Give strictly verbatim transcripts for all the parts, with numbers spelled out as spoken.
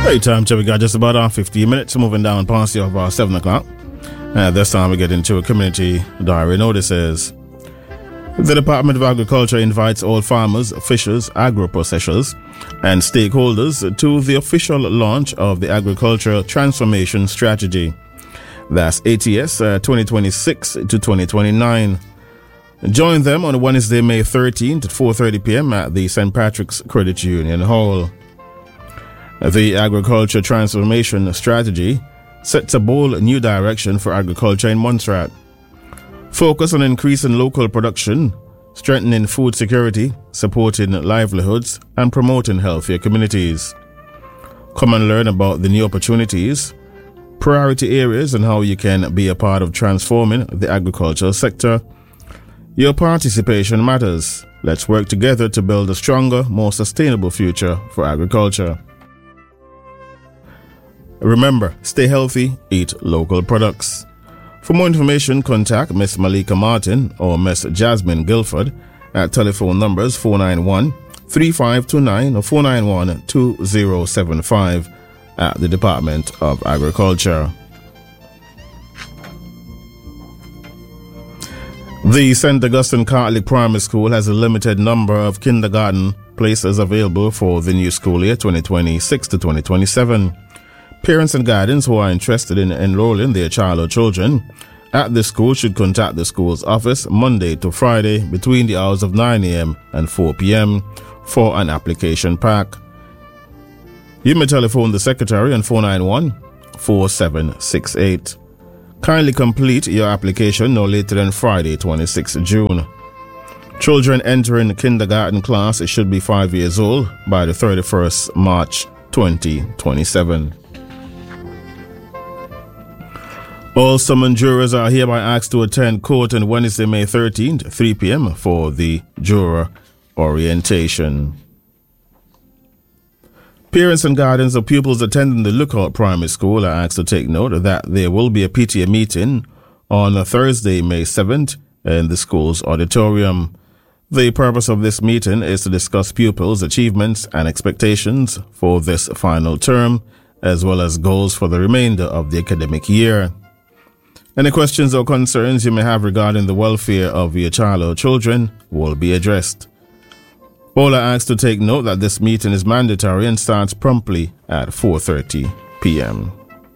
Hey, time check. We got just about uh, fifteen minutes moving down past the about seven o'clock. Uh, this time we get into a community diary notices. The Department of Agriculture invites all farmers, fishers, agro-processors, and stakeholders to the official launch of the Agriculture Transformation Strategy. That's A T S uh, twenty twenty-six to twenty twenty-nine. Join them on Wednesday, May thirteenth at four thirty p.m. at the Saint Patrick's Credit Union Hall. The Agriculture Transformation Strategy sets a bold new direction for agriculture in Montserrat. Focus on increasing local production, strengthening food security, supporting livelihoods, and promoting healthier communities. Come and learn about the new opportunities, priority areas, and how you can be a part of transforming the agricultural sector. Your participation matters. Let's work together to build a stronger, more sustainable future for agriculture. Remember, stay healthy, eat local products. For more information, contact Miss Malika Martin or Miss Jasmine Guilford at telephone numbers four nine one, three five two nine or four nine one, two zero seven five at the Department of Agriculture. The Saint Augustine Catholic Primary School has a limited number of kindergarten places available for the new school year twenty twenty-six to twenty twenty-seven. Parents and guardians who are interested in enrolling their child or children at the school should contact the school's office Monday to Friday between the hours of nine a.m. and four p.m. for an application pack. You may telephone the secretary on four nine one, four seven six eight. Kindly complete your application no later than Friday, twenty-sixth of June. Children entering kindergarten class should be five years old by the thirty-first of March twenty twenty-seven. All summoned jurors are hereby asked to attend court on Wednesday, May thirteenth, three p.m. for the juror orientation. Parents and guardians of pupils attending the Lookout Primary School are asked to take note that there will be a P T A meeting on Thursday, May seventh in the school's auditorium. The purpose of this meeting is to discuss pupils' achievements and expectations for this final term, as well as goals for the remainder of the academic year. Any questions or concerns you may have regarding the welfare of your child or children will be addressed. All are asked to take note that this meeting is mandatory and starts promptly at four thirty p.m.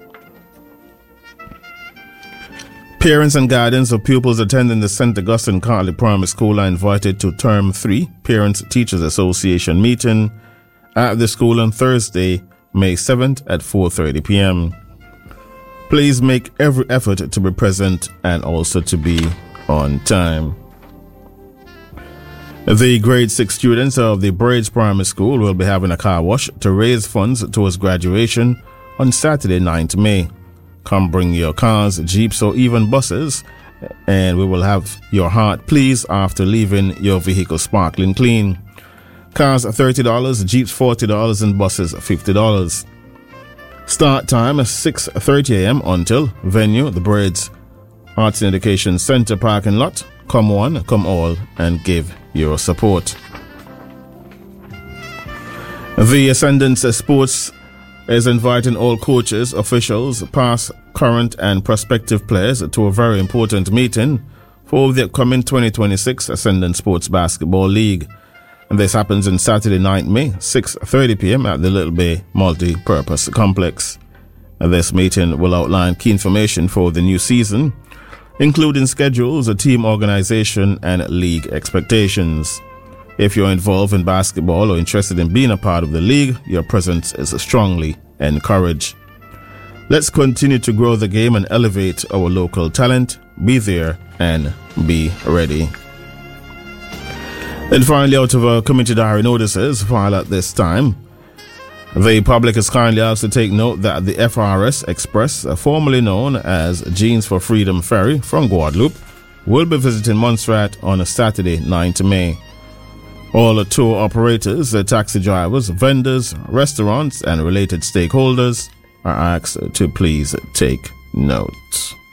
Parents and guardians of pupils attending the Saint Augustine Catholic Primary School are invited to Term three Parents Teachers Association meeting at the school on Thursday, May seventh at four thirty p.m. Please make every effort to be present and also to be on time. The grade six students of the Braids Primary School will be having a car wash to raise funds towards graduation on Saturday, ninth of May. Come bring your cars, jeeps, or even buses, and we will have your heart pleased after leaving your vehicle sparkling clean. Cars are thirty dollars, jeeps forty dollars, and buses fifty dollars. Start time is six thirty a.m. until venue, the Braids Arts and Education Center parking lot. Come one, come all, and give your support. The Ascendance Sports is inviting all coaches, officials, past, current, and prospective players to a very important meeting for the upcoming twenty twenty-six Ascendance Sports Basketball League. And this happens on Saturday, ninth of May, six thirty p.m. at the Little Bay Multi-Purpose Complex. And this meeting will outline key information for the new season, including schedules, a team organization, and league expectations. If you're involved in basketball or interested in being a part of the league, your presence is strongly encouraged. Let's continue to grow the game and elevate our local talent. Be there and be ready. And finally, out of our community diary notices filed at this time, the public is kindly asked to take note that the F R S Express, formerly known as Jeans for Freedom Ferry from Guadeloupe, will be visiting Montserrat on a Saturday, ninth of May. All tour operators, taxi drivers, vendors, restaurants, and related stakeholders are asked to please take note.